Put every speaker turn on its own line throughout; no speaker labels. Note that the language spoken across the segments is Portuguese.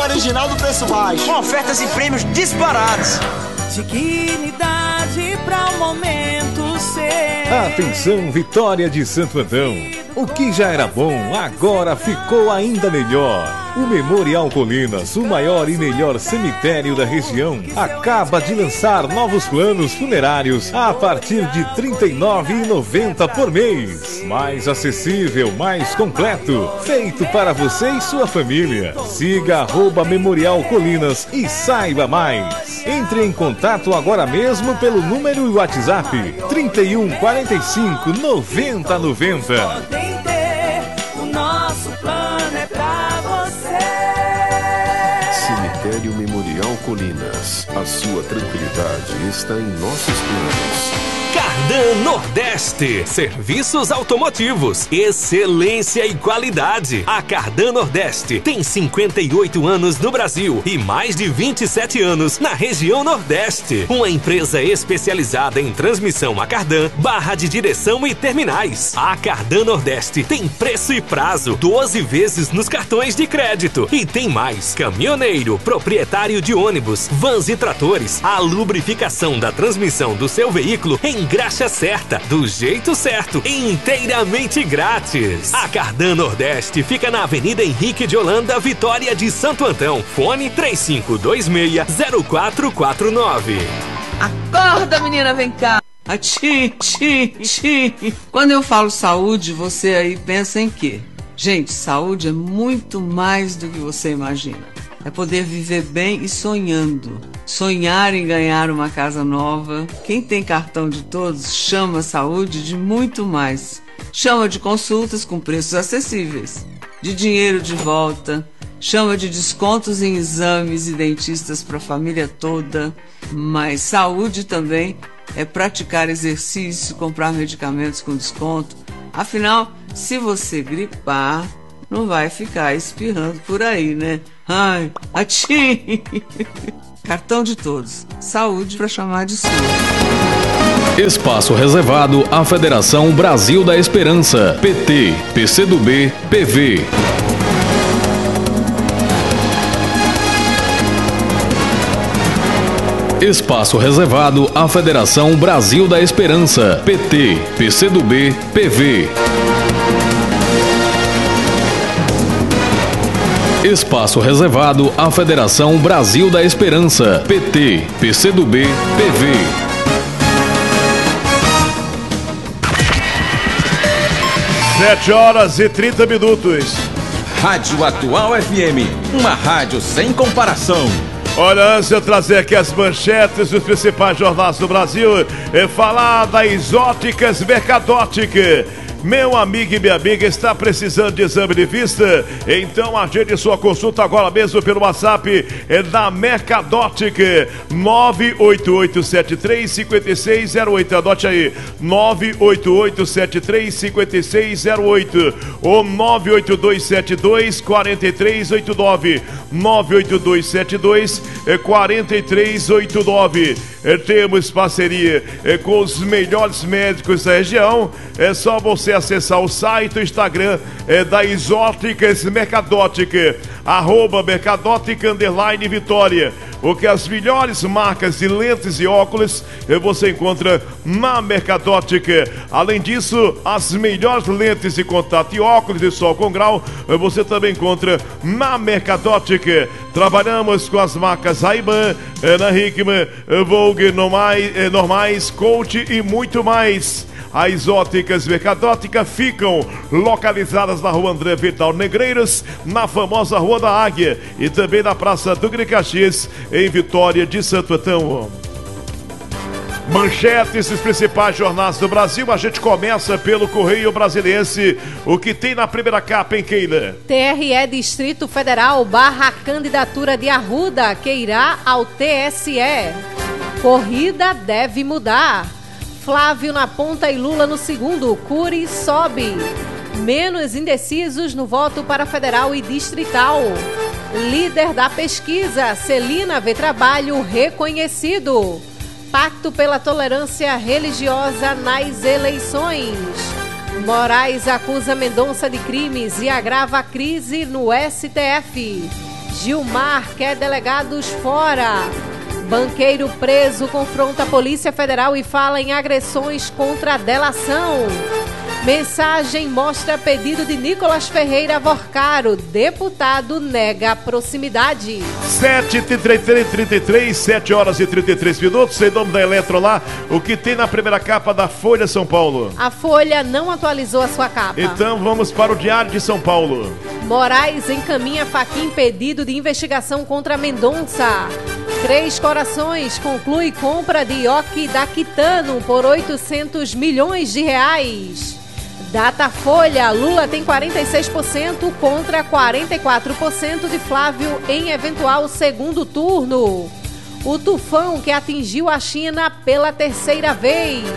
original do preço baixo.
Com ofertas e prêmios disparados.
Dignidade para o momento ser.
Atenção, Vitória de Santo Antão. O que já era bom, agora ficou ainda melhor. O Memorial Colinas, o maior e melhor cemitério da região, acaba de lançar novos planos funerários a partir de R$ 39,90 por mês. Mais acessível, mais completo, feito para você e sua família. Siga @Memorial Colinas e saiba mais. Entre em contato agora mesmo pelo número e WhatsApp 31 45 90 90.
O nosso plano é pra você.
Cemitério Memorial Colinas. A sua tranquilidade está em nossos planos.
Cardan Nordeste, serviços automotivos, excelência e qualidade. A Cardan Nordeste tem 58 anos no Brasil e mais de 27 anos na região Nordeste. Uma empresa especializada em transmissão a cardan, barra de direção e terminais. A Cardan Nordeste tem preço e prazo, 12 vezes nos cartões de crédito. E tem mais: caminhoneiro, proprietário de ônibus, vans e tratores. A lubrificação da transmissão do seu veículo em graxa certa, do jeito certo, inteiramente grátis. A Cardan Nordeste fica na Avenida Henrique de Holanda, Vitória de Santo Antão. Fone 3526-0449.
Acorda, menina, vem cá. Ati. Quando eu falo saúde, você aí pensa em quê? Gente, saúde é muito mais do que você imagina. É poder viver bem e sonhando. Sonhar em ganhar uma casa nova. Quem tem cartão de todos chama saúde de muito mais. Chama de consultas com preços acessíveis, de dinheiro de volta, chama de descontos em exames e dentistas para a família toda. Mas saúde também é praticar exercício, comprar medicamentos com desconto. Afinal, se você gripar, não vai ficar espirrando por aí, né? Ai, ati! Cartão de todos. Saúde para chamar de sua.
Espaço reservado à Federação Brasil da Esperança. PT, PCdoB, PV. Espaço reservado à Federação Brasil da Esperança. PT, PCdoB, PV. Espaço reservado à Federação Brasil da Esperança. PT, PCdoB, PV.
Sete horas e 30 minutos.
Rádio Atual FM, uma rádio sem comparação.
Olha, antes de eu trazer aqui as manchetes dos principais jornais do Brasil, falar da Exóticas Mercadótica. Meu amigo e minha amiga, está precisando de exame de vista? Então agende sua consulta agora mesmo pelo WhatsApp da Mercadótica 988735608. Anote aí, 988735608 ou 982724389, 982724389. Temos parceria com os melhores médicos da região. É só você acessar o site, o Instagram da Exóticas Mercadótica, @Mercadótica_Vitória. Porque as melhores marcas de lentes e óculos você encontra na Mercadótica. Além disso, as melhores lentes de contato e óculos de sol com grau você também encontra na Mercadótica. Trabalhamos com as marcas Ray-Ban, Ana Hickman, Vogue, Normais, Coach e muito mais. As Exóticas Mercadótica ficam localizadas na Rua André Vital Negreiros, na famosa Rua da Águia, e também na Praça Duque de Caxias, em Vitória de Santo Antão. Manchetes dos principais jornais do Brasil. A gente começa pelo Correio Brasiliense. O que tem na primeira capa, hein, Keila?
TRE Distrito Federal barra a candidatura de Arruda que irá ao TSE. Corrida deve mudar. Flávio na ponta e Lula no segundo. Cury sobe. Menos indecisos no voto para federal e distrital. Líder da pesquisa, Celina vê trabalho reconhecido. Pacto pela tolerância religiosa nas eleições. Moraes acusa Mendonça de crimes e agrava a crise no STF. Gilmar quer delegados fora. Banqueiro preso confronta a Polícia Federal e fala em agressões contra a delação. Mensagem mostra pedido de Nicolas Ferreira Vorcaro. Deputado nega proximidade.
7h33, 7 horas e 33 minutos. Em nome da Eletro lá, o que tem na primeira capa da Folha São Paulo?
A Folha não atualizou a sua capa.
Então vamos para o Diário de São Paulo.
Moraes encaminha Fachin pedido de investigação contra Mendonça. Três Corações conclui compra de ioque da Quitano por 800 milhões de reais. Datafolha, Lula tem 46% contra 44% de Flávio em eventual segundo turno. O tufão que atingiu a China pela terceira vez.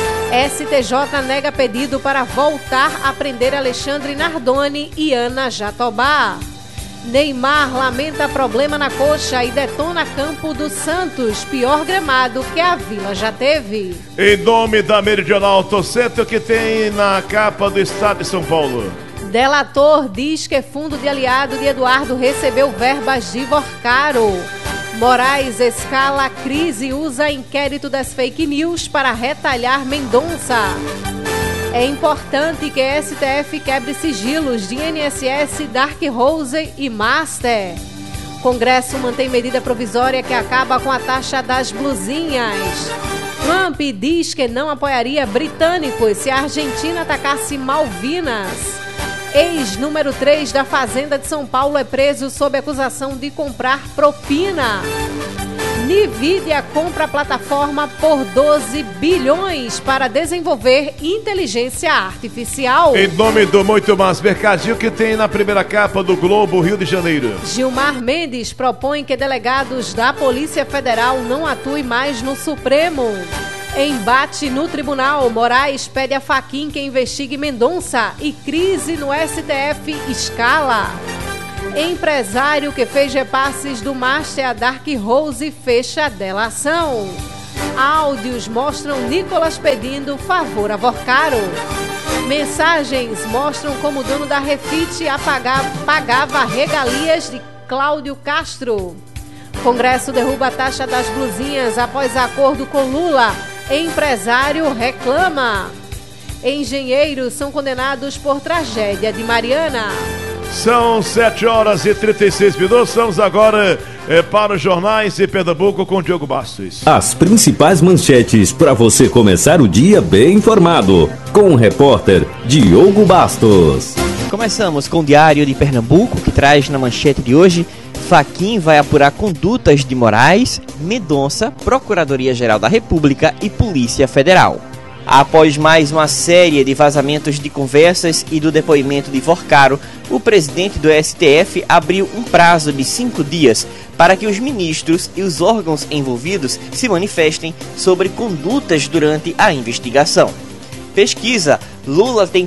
STJ nega pedido para voltar a prender Alexandre Nardoni e Ana Jatobá. Neymar lamenta problema na coxa e detona campo do Santos, pior gramado que a Vila já teve.
Em nome da Meridional Tocento, que tem na capa do Estado de São Paulo.
Delator diz que fundo de aliado de Eduardo recebeu verbas de Vorcaro. Moraes escala a crise e usa inquérito das fake news para retalhar Mendonça. É importante que a STF quebre sigilos de INSS, Dark Rose e Master. Congresso mantém medida provisória que acaba com a taxa das blusinhas. Trump diz que não apoiaria britânicos se a Argentina atacasse Malvinas. Ex-número 3 da Fazenda de São Paulo é preso sob acusação de comprar propina. NVIDIA compra a plataforma por 12 bilhões para desenvolver inteligência artificial.
Em nome do Muito Mais Mercadinho, que tem na primeira capa do Globo, Rio de Janeiro.
Gilmar Mendes propõe que delegados da Polícia Federal não atuem mais no Supremo. Embate no tribunal, Moraes pede a Fachin que investigue Mendonça e crise no STF escala. Empresário que fez repasses do Master a Dark Rose fecha a delação. Áudios mostram Nicolas pedindo favor a Vorcaro. Mensagens mostram como o dono da Refit pagava regalias de Cláudio Castro. Congresso derruba a taxa das blusinhas após acordo com Lula. Empresário reclama. Engenheiros são condenados por tragédia de Mariana.
São 7 horas e 36 minutos. Vamos agora para os jornais de Pernambuco com Diogo Bastos.
As principais manchetes para você começar o dia bem informado. Com o repórter Diogo Bastos.
Começamos com o Diário de Pernambuco, que traz na manchete de hoje: Fachin vai apurar condutas de Moraes, Mendonça, Procuradoria-Geral da República e Polícia Federal. Após mais uma série de vazamentos de conversas e do depoimento de Vorcaro, o presidente do STF abriu um prazo de 5 dias para que os ministros e os órgãos envolvidos se manifestem sobre condutas durante a investigação. Pesquisa: Lula tem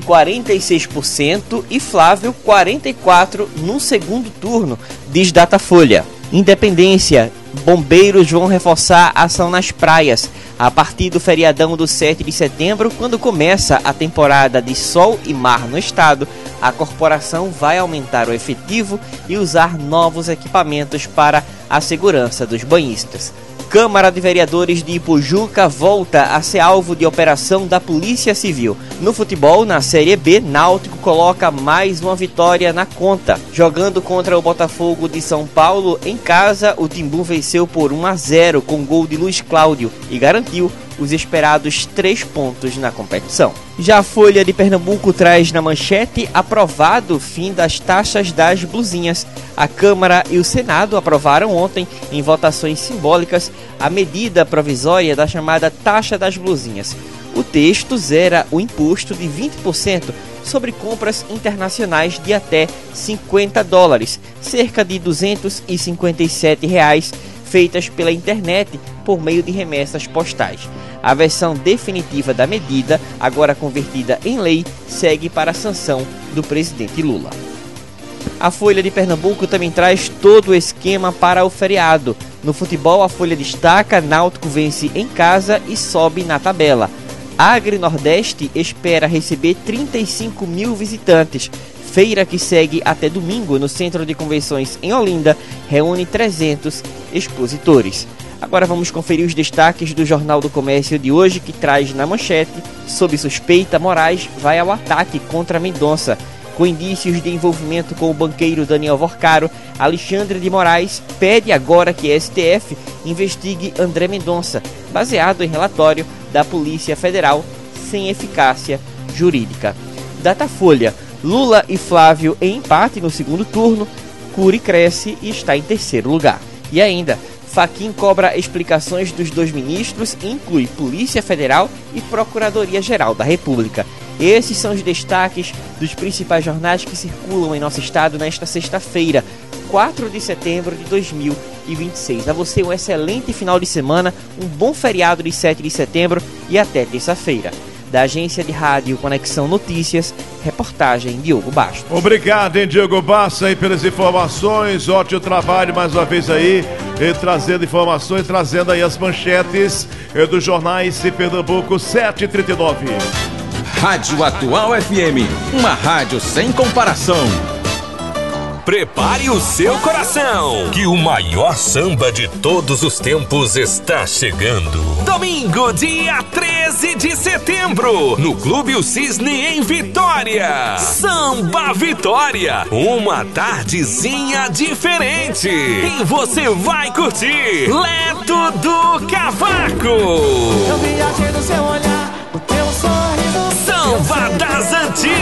46% e Flávio 44% no segundo turno, diz Datafolha. Independência: bombeiros vão reforçar a ação nas praias a partir do feriadão do 7 de setembro, quando começa a temporada de sol e mar no estado. A corporação vai aumentar o efetivo e usar novos equipamentos para a segurança dos banhistas. Câmara de Vereadores de Ipojuca volta a ser alvo de operação da Polícia Civil. No futebol, na Série B, Náutico coloca mais uma vitória na conta. Jogando contra o Botafogo de São Paulo, em casa, o Timbu venceu por 1-0 com gol de Luiz Cláudio e garantiu os esperados 3 pontos na competição. Já a Folha de Pernambuco traz na manchete: aprovado o fim das taxas das blusinhas. A Câmara e o Senado aprovaram ontem, em votações simbólicas, a medida provisória da chamada taxa das blusinhas. O texto zera o imposto de 20% sobre compras internacionais de até $50, cerca de R$ 257, feitas pela internet por meio de remessas postais. A versão definitiva da medida, agora convertida em lei, segue para a sanção do presidente Lula. A Folha de Pernambuco também traz todo o esquema para o feriado. No futebol, a Folha destaca: Náutico vence em casa e sobe na tabela. Agri Nordeste espera receber 35 mil visitantes. feira, que segue até domingo no Centro de Convenções em Olinda, reúne 300 expositores. Agora vamos conferir os destaques do Jornal do Comércio de hoje, que traz na manchete: sob suspeita, Moraes vai ao ataque contra Mendonça. Com indícios de envolvimento com o banqueiro Daniel Vorcaro, Alexandre de Moraes pede agora que a STF investigue André Mendonça, baseado em relatório da Polícia Federal sem eficácia jurídica. Datafolha: Lula e Flávio em empate no segundo turno, Cury cresce e está em terceiro lugar. E ainda, Fachin cobra explicações dos dois ministros e inclui Polícia Federal e Procuradoria-Geral da República. Esses são os destaques dos principais jornais que circulam em nosso estado nesta sexta-feira, 4 de setembro de 2026. A você um excelente final de semana, um bom feriado de 7 de setembro e até terça-feira. Da agência de rádio Conexão Notícias, reportagem Diogo Bastos.
Obrigado, hein, Diogo Bastos, aí pelas informações, ótimo trabalho mais uma vez aí, trazendo informações, trazendo aí as manchetes dos jornais de Pernambuco, 7h39.
Rádio Atual FM, uma rádio sem comparação.
Prepare o seu coração, que o maior samba de todos os tempos está chegando. Domingo, dia 13 de setembro, no Clube O Cisne em Vitória. Samba Vitória, uma tardezinha diferente. E você vai curtir Leto do Cavaco.
Eu viajei no seu olhar, o teu sorriso.
Samba das Antigas.